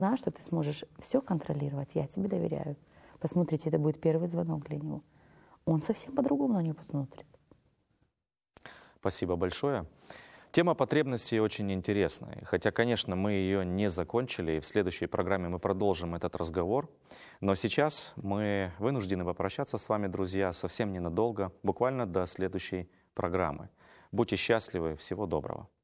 Знаю, что ты сможешь все контролировать, я тебе доверяю. Посмотрите, это будет первый звонок для него. Он совсем по-другому на нее посмотрит. Спасибо большое. Тема потребностей очень интересная. Хотя, конечно, мы ее не закончили, и в следующей программе мы продолжим этот разговор. Но сейчас мы вынуждены попрощаться с вами, друзья, совсем ненадолго, буквально до следующей программы. Будьте счастливы, всего доброго.